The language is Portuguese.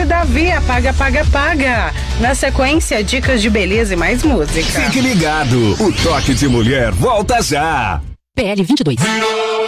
Davi, apaga, paga, paga. Na sequência, dicas de beleza e mais música. Fique ligado, o Toque de Mulher volta já. PL 22.